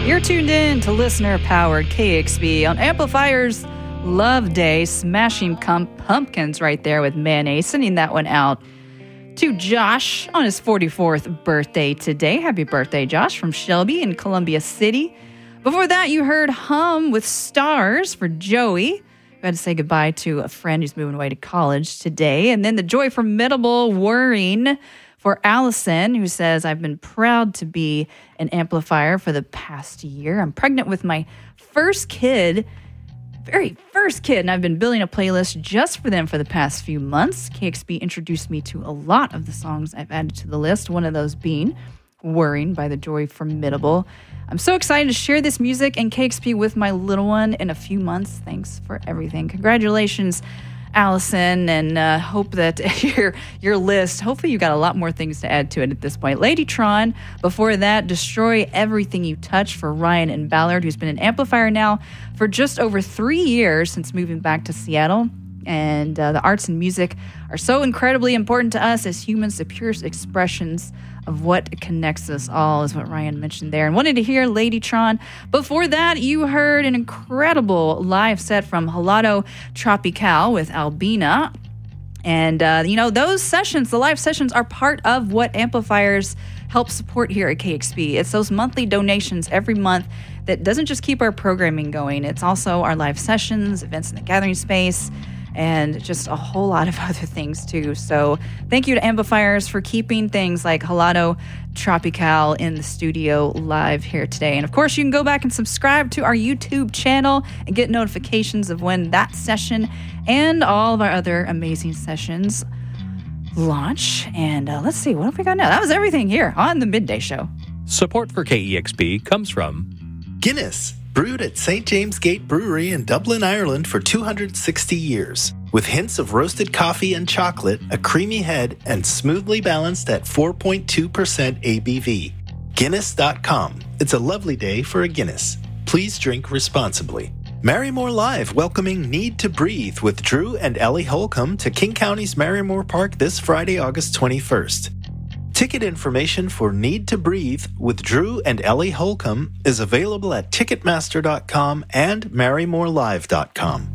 You're tuned in to listener-powered KXB on Amplifier's Love Day, Smashing Pumpkins right there with Mayonnaise, sending that one out to Josh on his 44th birthday today. Happy birthday, Josh, from Shelby in Columbia City. Before that, you heard Hum with Stars for Joey, who had to say goodbye to a friend who's moving away to college today. And then the Joy Formidable Worrying for Allison, who says, I've been proud to be an amplifier for the past year. I'm pregnant with my first kid, very first kid, and I've been building a playlist just for them for the past few months. KXB introduced me to a lot of the songs I've added to the list, one of those being Worrying by the Joy Formidable. I'm so excited to share this music and KXP with my little one in a few months. Thanks for everything. Congratulations, Allison, and hope that your list, hopefully you got a lot more things to add to it at this point. Ladytron, before that, Destroy Everything You Touch for Ryan and Ballard, who's been an amplifier now for just over 3 years since moving back to Seattle. And the arts and music are so incredibly important to us as humans, the purest expressions of what connects us all, is what Ryan mentioned there. And wanted to hear Ladytron. Before that, you heard an incredible live set from Helado Tropical with Albina. And, those sessions, the live sessions, are part of what amplifiers help support here at KXP. It's those monthly donations every month that doesn't just keep our programming going. It's also our live sessions, events in the gathering space, and just a whole lot of other things too. So thank you to amplifiers for keeping things like Helado Tropical in the studio live here today. And of course, you can go back and subscribe to our YouTube channel and get notifications of when that session and all of our other amazing sessions launch. And let's see, what have we got now? That was everything here on the Midday Show. Support for KEXP comes from Guinness, brewed at St. James Gate Brewery in Dublin, Ireland for 260 years. With hints of roasted coffee and chocolate, a creamy head, and smoothly balanced at 4.2% ABV. Guinness.com. It's a lovely day for a Guinness. Please drink responsibly. Marymore Live welcoming Need to Breathe with Drew and Ellie Holcomb to King County's Marymore Park this Friday, August 21st. Ticket information for Need to Breathe with Drew and Ellie Holcomb is available at Ticketmaster.com and MarymoreLive.com.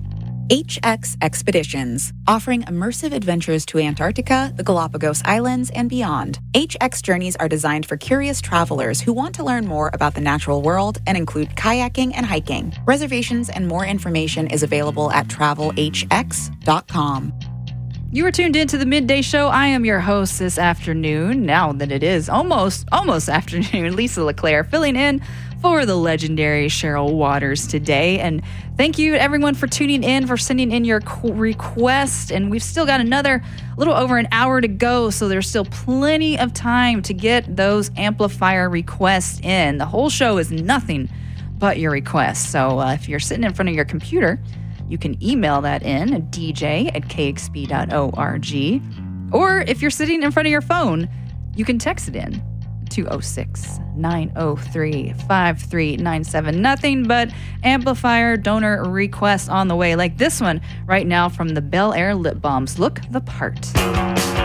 HX Expeditions, offering immersive adventures to Antarctica, the Galapagos Islands, and beyond. HX journeys are designed for curious travelers who want to learn more about the natural world and include kayaking and hiking. Reservations and more information is available at TravelHX.com. You are tuned into the Midday Show. I am your host this afternoon, now that it is almost afternoon, Lisa LeClaire, filling in for the legendary Cheryl Waters today. And thank you to everyone for tuning in, for sending in your request. And we've still got a little over an hour to go, so there's still plenty of time to get those amplifier requests in. The whole show is nothing but your requests. So if you're sitting in front of your computer, you can email that in at dj@kxp.org. Or if you're sitting in front of your phone, you can text it in 206-903-5397. Nothing but amplifier donor requests on the way, like this one right now from the Bel Air Lip Balms. Look the part.